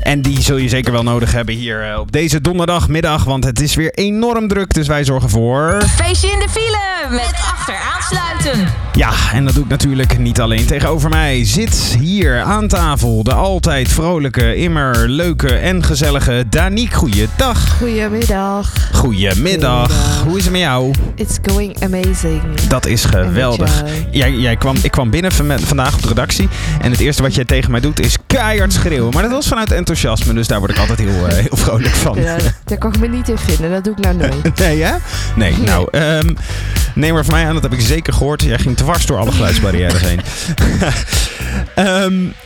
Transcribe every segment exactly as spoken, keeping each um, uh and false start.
En die zul je zeker wel nodig hebben hier uh, op deze donderdagmiddag. Want het is weer enorm druk. Dus wij zorgen voor... Feestje in de file met achteraansluiten. Ja, en dat doe ik natuurlijk niet alleen. Tegenover mij zit hier aan tafel de altijd vrolijke, immer leuke en gezellige Danique. Goeiedag. Goedemiddag. Goedemiddag. Hoe is het met jou? It's going amazing. Dat is geweldig. Jij, jij kwam, ik kwam binnen van, vandaag op de redactie. En het eerste wat jij tegen mij doet is keihard schreeuwen. Maar dat was vanuit enthousiasme. Dus daar word ik altijd heel, uh, heel vrolijk van. Ja, daar kan ik me niet in vinden. Dat doe ik nou nooit. Nee, hè? Nee, nee. nou... Um, neem maar van mij aan. Dat heb ik zeker gehoord. Jij ging dwars door alle geluidsbarrières heen. um,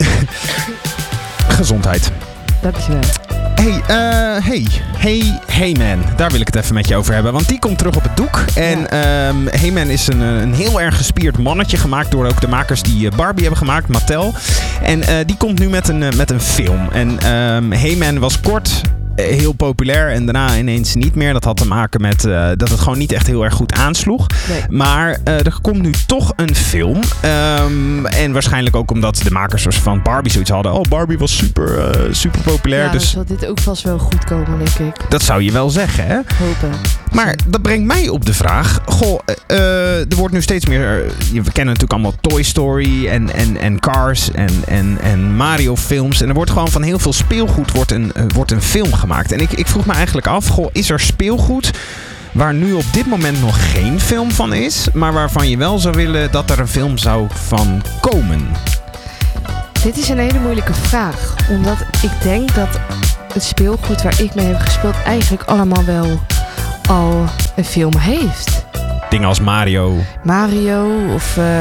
gezondheid. Dankjewel. Hey, uh, hey, hey, Heyman. Daar wil ik het even met je over hebben. Want die komt terug op het doek. En ja. um, Heyman is een, een heel erg gespierd mannetje. Gemaakt door ook de makers die Barbie hebben gemaakt. Mattel. En uh, die komt nu met een, uh, met een film. En um, Heyman was kort... heel populair en daarna ineens niet meer. Dat had te maken met uh, dat het gewoon niet echt heel erg goed aansloeg. Nee. Maar uh, er komt nu toch een film. Um, en waarschijnlijk ook omdat de makers van Barbie zoiets hadden. Oh, Barbie was super, uh, super populair. Ja, dus zal dit ook vast wel goed komen, denk ik. Dat zou je wel zeggen, hè? Hopen. Maar dat brengt mij op de vraag. Goh, uh, er wordt nu steeds meer... Uh, we kennen natuurlijk allemaal Toy Story en, en, en Cars en, en, en Mario films. En er wordt gewoon van heel veel speelgoed wordt een, uh, wordt een film gemaakt. En ik, ik vroeg me eigenlijk af, goh, is er speelgoed waar nu op dit moment nog geen film van is, maar waarvan je wel zou willen dat er een film zou van komen? Dit is een hele moeilijke vraag. Omdat ik denk dat het speelgoed waar ik mee heb gespeeld eigenlijk allemaal wel al een film heeft. Dingen als Mario. Mario of uh,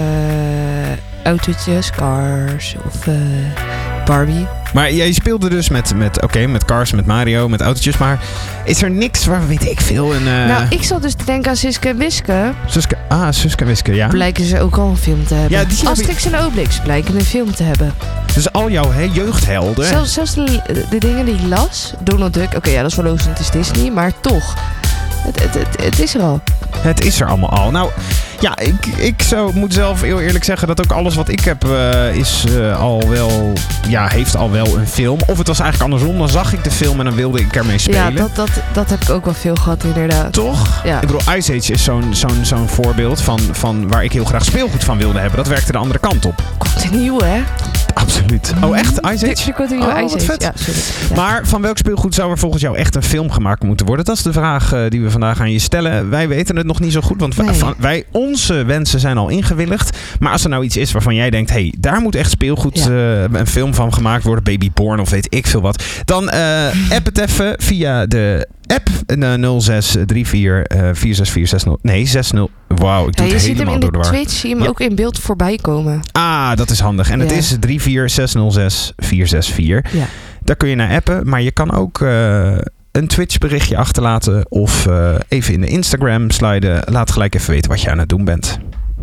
autootjes, Cars of uh, Barbie. Maar jij speelde dus met, met, oké, okay, met Cars, met Mario, met autootjes. Maar is er niks waar, weet ik veel... Een, uh... Nou, ik zat dus te denken aan Suske en Wiske. Suske, ah, Suske en Wiske, ja. Blijken ze ook al een film te hebben. Ja, die Asterix en Obelix blijken een film te hebben. Dus al jouw he, jeugdhelden... Zelfs, zelfs de, de dingen die ik las. Donald Duck, oké, okay, ja, dat is wel logisch, het is Disney. Maar toch, het, het, het, het is er al. Het is er allemaal al. Nou, ja, ik, ik zou, moet zelf heel eerlijk zeggen dat ook alles wat ik heb uh, is uh, al wel, ja, heeft al wel een film. Of het was eigenlijk andersom, dan zag ik de film en dan wilde ik ermee spelen. Ja, dat, dat, dat heb ik ook wel veel gehad inderdaad. Toch? Ja. Ik bedoel, Ice Age is zo'n, zo'n, zo'n voorbeeld van, van waar ik heel graag speelgoed van wilde hebben. Dat werkte de andere kant op. Komt een nieuwe, hè? Absoluut. Oh, echt? Ice Age? Er komt een nieuwe oh, Ice Age. Vet. Ja, sorry. Ja. Maar van welk speelgoed zou er volgens jou echt een film gemaakt moeten worden? Dat is de vraag uh, die we vandaag aan je stellen. Wij weten het nog niet zo goed, want nee. wij, wij, onze wensen zijn al ingewilligd. Maar als er nou iets is waarvan jij denkt, hé, hey, daar moet echt speelgoed ja. uh, een film van gemaakt worden, Babyborn of weet ik veel wat. Dan uh, app het even via de app uh, nul zes drie vier vier zes vier zes nul. Nee, zes nul. Wauw, ik doe ja, het je helemaal ziet hem in door de de war. Twitch, zie je hem ja. ook in beeld voorbij komen. Ah, dat is handig. En ja. het is drie vier zes nul zes vier zes vier. Ja. Daar kun je naar appen, maar je kan ook uh, een Twitch berichtje achterlaten of uh, even in de Instagram sliden. Laat gelijk even weten wat je aan het doen bent.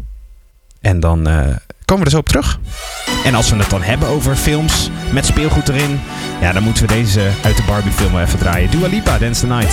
En dan uh, komen we er zo op terug. En als we het dan hebben over films met speelgoed erin, ja, dan moeten we deze uit de Barbie film even draaien. Dua Lipa, Dance the Night.